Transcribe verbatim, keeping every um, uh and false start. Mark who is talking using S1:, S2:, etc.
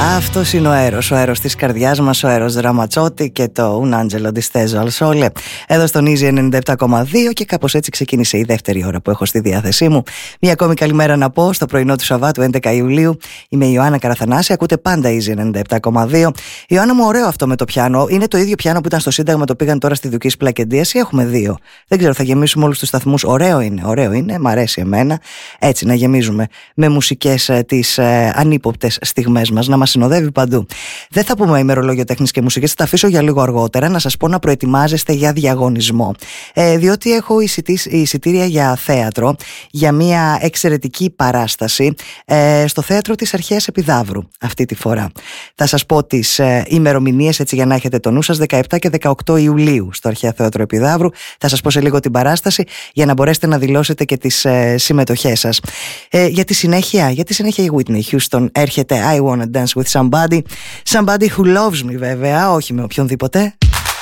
S1: Αυτός είναι ο αέρος, ο αέρος της καρδιάς μας, ο αέρος Ραματσότη και το Un Angelo Disteso al Sole εδώ στον Easy ενενήντα επτά κόμμα δύο, και κάπως έτσι ξεκίνησε η δεύτερη ώρα που έχω στη διάθεσή μου. Μια ακόμη καλημέρα να πω στο πρωινό του Σαββάτου έντεκα Ιουλίου. Είμαι η Ιωάννα Καραθανάση, ακούτε πάντα Easy ενενήντα επτά κόμμα δύο. Ιωάννα μου, ωραίο αυτό με το πιάνο. Είναι το ίδιο πιάνο που ήταν στο Σύνταγμα, το πήγαν τώρα στη Δουκής Πλακεντίας, ή έχουμε δύο? Δεν ξέρω, θα γεμίσουμε όλους τους σταθμούς. Ωραίο είναι, ωραίο είναι, μ' αρέσει εμένα. Έτσι να γεμίζουμε με μουσικές τις ε, ανύποπτες στιγμές μας, να μας συνοδεύει παντού. Δεν θα πούμε ημερολόγιο τέχνης και μουσικής, θα τα αφήσω για λίγο αργότερα, να σας πω να προετοιμάζεστε για διαγωνισμό. Ε, διότι έχω εισιτήρια για θέατρο, για μια εξαιρετική παράσταση ε, στο θέατρο της Αρχαίας Επιδαύρου αυτή τη φορά. Θα σας πω τις ε, ημερομηνίες έτσι για να έχετε το νου σας, δεκαεπτά και δεκαοκτώ Ιουλίου στο Αρχαία Θέατρο Επιδαύρου. Θα σας πω σε λίγο την παράσταση για να μπορέσετε να δηλώσετε και τις ε, συμμετοχές σας. Ε, για τη συνέχεια, για τη συνέχεια η Whitney Houston έρχεται I Wanna Dance with Somebody. Somebody who loves me, βέβαια, όχι με οποιονδήποτε.